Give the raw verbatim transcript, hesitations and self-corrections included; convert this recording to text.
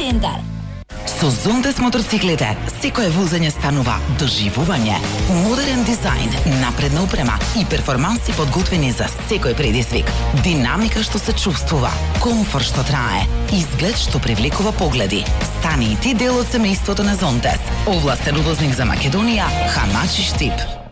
центар. Со Зонтес мотоциклите, секое возење станува доживување. Модерен дизајн, напредна упрема и перформанси подготвени за секој предизвик. Динамика што се чувствува, комфорт што трае, изглед што привлекува погледи. Стани и ти дел од семејството на Зонтес. Овластен увозник за Македонија, Хамачи Штип.